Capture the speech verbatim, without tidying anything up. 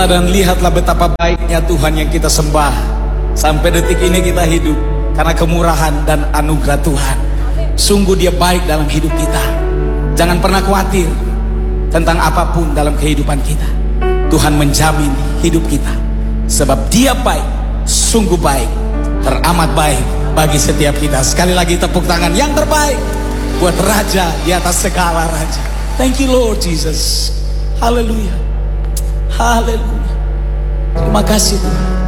Dengarlah dan lihatlah betapa baiknya Tuhan yang kita sembah. Sampai detik ini kita hidup karena kemurahan dan anugerah Tuhan. Sungguh Dia baik dalam hidup kita. Jangan pernah khawatir tentang apapun dalam kehidupan kita. Tuhan menjamin hidup kita, sebab Dia baik, sungguh baik, teramat baik bagi setiap kita. Sekali lagi tepuk tangan yang terbaik buat Raja di atas segala raja. Thank you Lord Jesus. Haleluya. Haleluya. Terima kasih Tuhan.